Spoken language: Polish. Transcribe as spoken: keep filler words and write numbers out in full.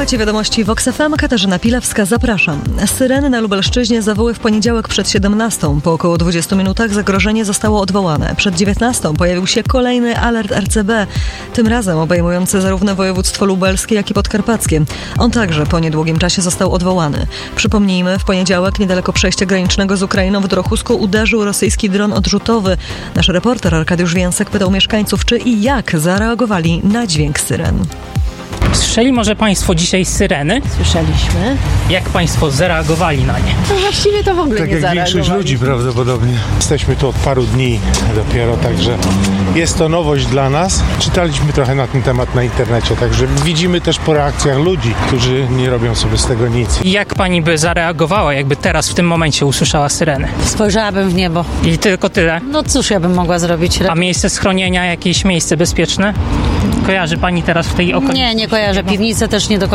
Słuchacie wiadomości Vox F M. Katarzyna Pilewska, zapraszam. Syreny na Lubelszczyźnie zawyły w poniedziałek przed siedemnastą. Po około dwudziestu minutach zagrożenie zostało odwołane. Przed dziewiętnastą pojawił się kolejny alert R C B, tym razem obejmujący zarówno województwo lubelskie, jak i podkarpackie. On także po niedługim czasie został odwołany. Przypomnijmy, w poniedziałek niedaleko przejścia granicznego z Ukrainą w Drochusku uderzył rosyjski dron odrzutowy. Nasz reporter Arkadiusz Więcek pytał mieszkańców, czy i jak zareagowali na dźwięk syren. Słyszeli może Państwo dzisiaj syreny? Słyszeliśmy. Jak Państwo zareagowali na nie? No właściwie to w ogóle tak nie jak zareagowali. większość ludzi prawdopodobnie. Jesteśmy tu od paru dni dopiero, także jest to nowość dla nas. Czytaliśmy trochę na ten temat na internecie, także widzimy też po reakcjach ludzi, którzy nie robią sobie z tego nic. Jak Pani by zareagowała, jakby teraz w tym momencie usłyszała syrenę? Spojrzałabym w niebo. I tylko tyle? No cóż ja bym mogła zrobić? A miejsce schronienia, jakieś miejsce bezpieczne? Kojarzy Pani teraz w tej okolicy? Nie, nie kojarzę. Piwnice też nie do